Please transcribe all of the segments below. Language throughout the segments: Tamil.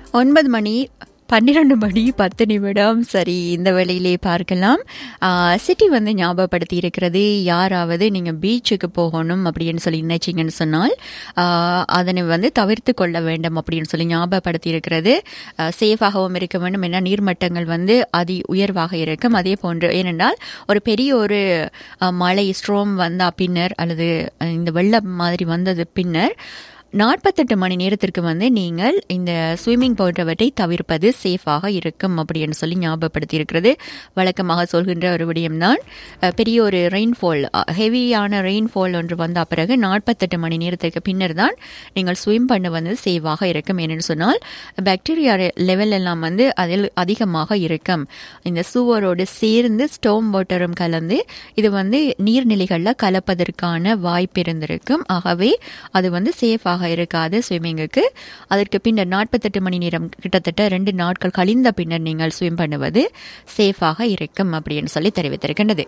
9 மணி 12 மணி 10 நிமிடம். சரி, இந்த வேளையிலே பார்க்கலாம். சிட்டி வந்து ஞாபகப்படுத்தி இருக்கிறது, யாராவது நீங்கள் பீச்சுக்கு போகணும் அப்படின்னு சொல்லி நினைச்சிங்கன்னு சொன்னால் அதனை வந்து தவிர்த்து கொள்ள வேண்டும் அப்படின்னு சொல்லி ஞாபகப்படுத்தி இருக்கிறது. சேஃபாகவும் இருக்க வேண்டும், ஏன்னா நீர்மட்டங்கள் வந்து அதி உயர்வாக இருக்கும். அதே போன்று ஏனென்றால் ஒரு பெரிய ஒரு மழை ஸ்ட்ரோம் வந்தால் பின்னர் அல்லது இந்த வெள்ளம் மாதிரி வந்தது பின்னர் 48 மணி நேரத்திற்கு வந்து நீங்கள் இந்த ஸ்விம்மிங் போன்றவற்றை தவிர்ப்பது சேஃபாக இருக்கும் அப்படின்னு சொல்லி ஞாபகப்படுத்தி இருக்கிறது. வழக்கமாக சொல்கின்ற ஒரு விடயம்தான், பெரிய ஒரு ரெயின்ஃபால், ஹெவியான ரெயின்ஃபால் ஒன்று வந்த பிறகு 48 மணி நேரத்திற்கு பின்னர் தான் நீங்கள் ஸ்விம் பண்ண வந்து சேஃபாக இருக்கும். ஏன்னு சொன்னால் பாக்டீரியா லெவல் எல்லாம் வந்து அதில் அதிகமாக இருக்கும். இந்த சுவரோடு சேர்ந்து ஸ்டோம் வாட்டரும் கலந்து இது வந்து நீர்நிலைகளில் கலப்பதற்கான வாய்ப்பு இருந்திருக்கும். ஆகவே அது வந்து சேஃபாக இருக்காது ஸ்விம்மிங்குக்கு. அதற்கு பின்னர் 48 மணி நேரம், கிட்டத்தட்ட 2 நாட்கள் கழிந்த பின்னர் நீங்கள் ஸ்விம் பண்ணுவது சேஃபாக இருக்கும் அப்படின்னு சொல்லி தெரிவித்திருக்கின்றது.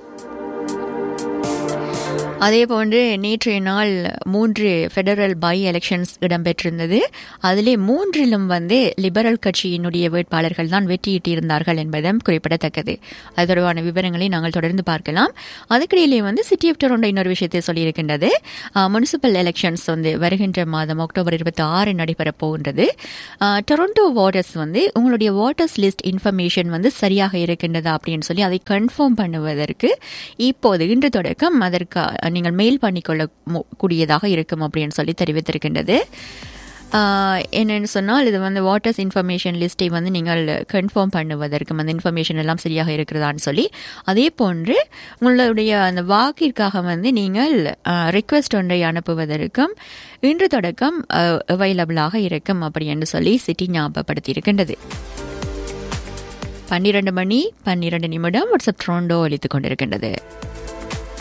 அதே போன்று நேற்றைய நாள் 3 ஃபெடரல் பை எலெக்ஷன்ஸ் இடம்பெற்றிருந்தது. அதிலே 3லும் வந்து லிபரல் கட்சியினுடைய வேட்பாளர்கள் தான் வெற்றியிட்டிருந்தார்கள் என்பதும் குறிப்பிடத்தக்கது. அது தொடர்பான விவரங்களை நாங்கள் தொடர்ந்து பார்க்கலாம். அதுக்கிடையிலே வந்து சிட்டி ஆஃப் டொரண்டோ இன்னொரு விஷயத்தை சொல்லியிருக்கின்றது. முனிசிபல் எலெக்ஷன்ஸ் வந்து வருகின்ற மாதம் அக்டோபர் 26 நடைபெறப் போகின்றது. டொரண்டோ வாட்டர்ஸ் வந்து உங்களுடைய வாட்டர்ஸ் லிஸ்ட் இன்ஃபர்மேஷன் வந்து சரியாக இருக்கின்றதா அப்படின்னு சொல்லி அதை கன்ஃபார்ம் பண்ணுவதற்கு இப்போது இன்று தொடக்கம் அதற்கு நீங்கள் மெயில் பண்ணிக்கொள்ள கூடியதாக இருக்கும் அப்படின்னு சொல்லி தெரிவித்திருக்கின்றது. என்னென்னு சொன்னால் இது வந்து வாட்டர்ஸ் இன்ஃபர்மேஷன் லிஸ்ட்டை வந்து நீங்கள் கன்ஃபார்ம் பண்ணுவதற்கு அந்த இன்ஃபர்மேஷன் எல்லாம் சரியாக இருக்கிறதான்னு சொல்லி, அதே போன்று உங்களுடைய அந்த வாக்கிற்காக வந்து நீங்கள் ரிக்வெஸ்ட் ஒன்றை அனுப்புவதற்கும் இன்று தொடக்கம் அவைலபிளாக இருக்கும் அப்படின்னு சொல்லி சிட்டி ஞாபகப்படுத்தி இருக்கின்றது. 12 மணி 12 நிமிடம் வாட்ஸ்அப் டொரண்டோ ஒலித்துக் கொண்டிருக்கின்றது.